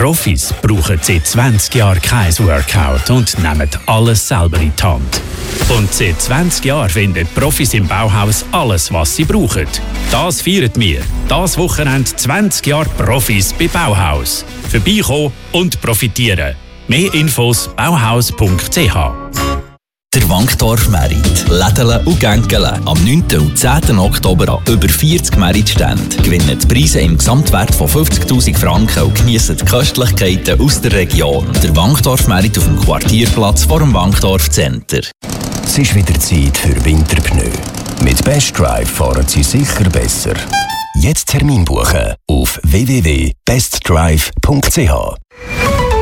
Profis brauchen seit 20 Jahren kein Workout und nehmen alles selber in die Hand. Und seit 20 Jahren finden Profis im Bauhaus alles, was sie brauchen. Das feiern wir. Das Wochenende 20 Jahre Profis bei Bauhaus. Vorbeikommen und profitieren. Mehr Infos bauhaus.ch. Der Wankdorf Merit. Lädele und Gänkele. Am 9. und 10. Oktober an über 40 Meritständen. Gewinnen die Preise im Gesamtwert von 50'000 Franken und geniessen die Köstlichkeiten aus der Region. Der Wankdorf Merit auf dem Quartierplatz vor dem Wankdorf Center. Es ist wieder Zeit für Winterpneu. Mit Best Drive fahren Sie sicher besser. Jetzt Termin buchen auf www.bestdrive.ch.